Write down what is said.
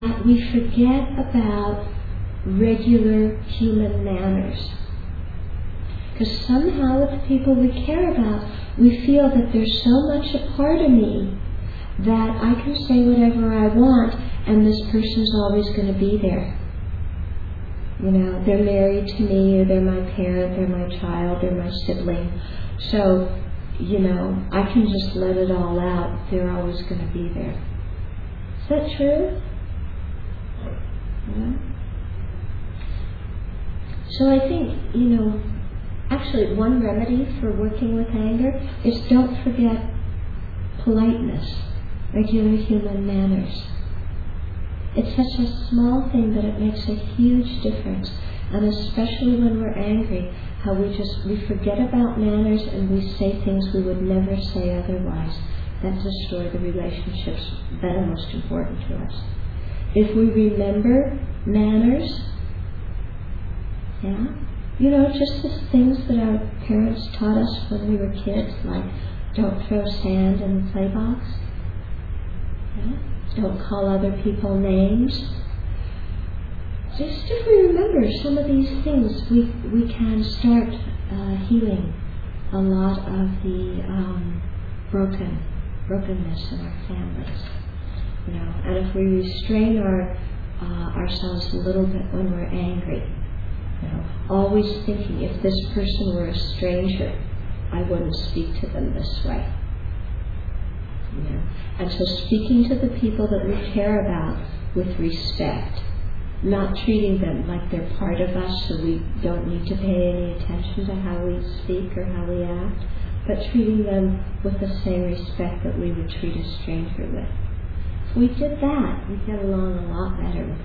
we forget about regular human manners. Because somehow with the people we care about, we feel that there's so much a part of me that I can say whatever I want and this person's always going to be there. You know, they're married to me, or they're my parent, they're my child, they're my sibling. So, you know, I can just let it all out. They're always going to be there. Is that true? Yeah. So I think, you know, actually one remedy for working with anger is don't forget politeness, regular human manners. It's such a small thing, but it makes a huge difference. And especially when we're angry, how we forget about manners and we say things we would never say otherwise that destroy the relationships that are most important to us. If we remember manners, yeah, you know, just the things that our parents taught us when we were kids, like don't throw sand in the play box, yeah? Don't call other people names. Just if we remember some of these things, we can start healing a lot of the brokenness in our families. You know, and if we restrain ourselves a little bit when we're angry, you know, always thinking if this person were a stranger, I wouldn't speak to them this way. You know, and so speaking to the people that we care about with respect, not treating them like they're part of us so we don't need to pay any attention to how we speak or how we act, but treating them with the same respect that we would treat a stranger with. If we did that, we'd get along a lot better with